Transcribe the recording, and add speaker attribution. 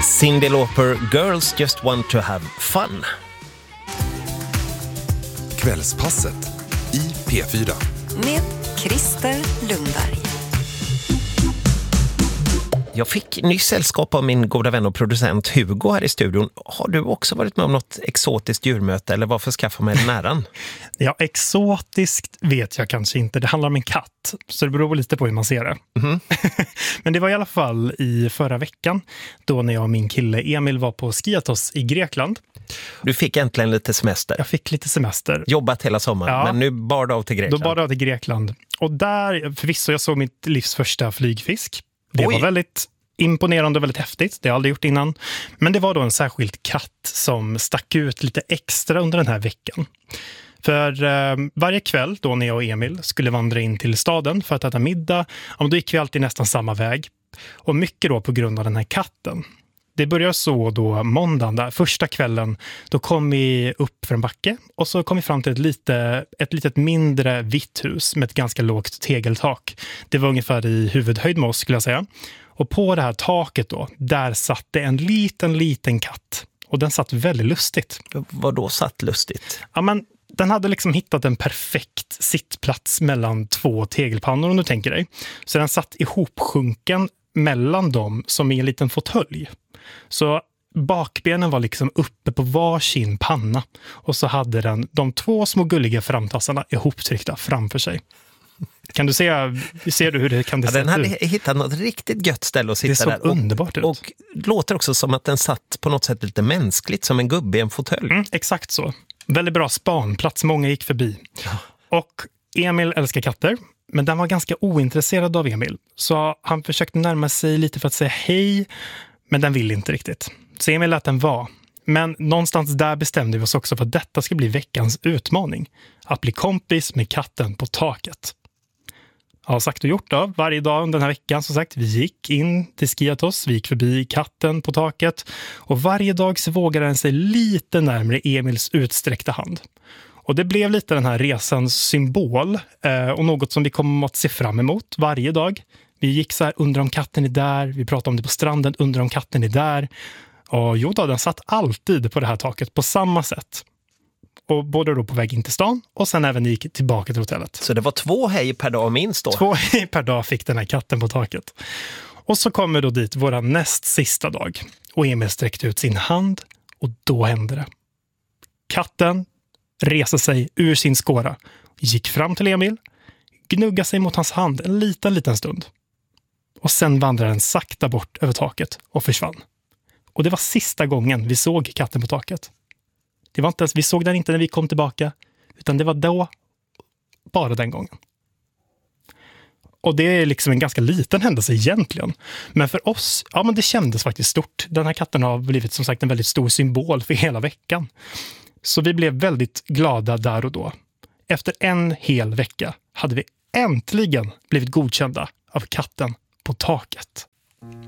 Speaker 1: Cyndi Lauper, Girls Just Want to Have Fun.
Speaker 2: Kvällspasset i P4.
Speaker 3: Med Christer Lundberg.
Speaker 1: Jag fick nyss sällskap av min goda vän och producent Hugo här i studion. Har du också varit med om något exotiskt djurmöte eller varför skaffa mig den äran?
Speaker 4: Ja, exotiskt vet jag kanske inte. Det handlar om en katt, så det beror lite på hur man ser det. Mm. Men det var i alla fall i förra veckan då när jag och min kille Emil var på Skiathos i Grekland.
Speaker 1: Du fick äntligen lite semester.
Speaker 4: Jag fick lite semester.
Speaker 1: Jobbat hela sommaren, men nu bar det av till Grekland.
Speaker 4: Då bar det av till Grekland. Och där, förvisso, jag såg mitt livs första flygfisk. Det var väldigt imponerande och väldigt häftigt. Det har jag aldrig gjort innan. Men det var då en särskild katt som stack ut lite extra under den här veckan. För varje kväll då när jag och Emil skulle vandra in till staden för att äta middag, då gick vi alltid nästan samma väg. Och mycket då på grund av den här katten. Det började så då måndagen där, första kvällen, då kom vi upp för en backe och så kom vi fram till ett litet mindre vitt hus med ett ganska lågt tegeltak. Det var ungefär i huvudhöjd med oss skulle jag säga. Och på det här taket då, där satt det en liten katt. Och den satt väldigt lustigt.
Speaker 1: Vad då satt lustigt?
Speaker 4: Ja, men den hade liksom hittat en perfekt sittplats mellan två tegelpannor om du tänker dig. Så den satt ihopsjunken mellan dem som i en liten fåtölj. Så bakbenen var liksom uppe på varsin panna. Och så hade den de två små gulliga framtassarna ihoptryckta framför sig. Kan du ser du hur det kan det se ut?
Speaker 1: Den hade hittat något riktigt gött ställe att sitta där.
Speaker 4: Det såg underbart ut.
Speaker 1: Och låter också som att den satt på något sätt lite mänskligt, som en gubbe i en fåtölj.
Speaker 4: Exakt så. Väldigt bra spanplats, många gick förbi. Ja. Och Emil älskar katter, men den var ganska ointresserad av Emil. Så han försökte närma sig lite för att säga hej, men den ville inte riktigt. Så Emil lät den vara. Men någonstans där bestämde vi oss också för att detta ska bli veckans utmaning. Att bli kompis med katten på taket. Ja, sagt och gjort då. Varje dag under den här veckan, som sagt, vi gick in till Skiathos, vi gick förbi katten på taket. Och varje dag så vågade den sig lite närmare Emils utsträckta hand. Och det blev lite den här resans symbol och något som vi kommer att se fram emot varje dag. Vi gick så här, undrar om katten är där. Vi pratade om det på stranden, undrar om katten är där. Och jo då, den satt alltid på det här taket på samma sätt. Och både då på väg in till stan och sen även gick tillbaka till hotellet.
Speaker 1: Så det var 2 hej per dag minst då?
Speaker 4: 2 hej per dag fick den här katten på taket. Och så kommer då dit våra näst sista dag. Och Emil sträckte ut sin hand och då hände det. Katten reser sig ur sin skåra, gick fram till Emil, gnuggade sig mot hans hand en liten stund. Och sen vandrade den sakta bort över taket och försvann. Och det var sista gången vi såg katten på taket. Det var inte ens, vi såg den inte när vi kom tillbaka, utan det var då, bara den gången. Och det är liksom en ganska liten händelse egentligen. Men för oss, ja men det kändes faktiskt stort. Den här katten har blivit som sagt en väldigt stor symbol för hela veckan. Så vi blev väldigt glada där och då. Efter en hel vecka hade vi äntligen blivit godkända av katten på taket.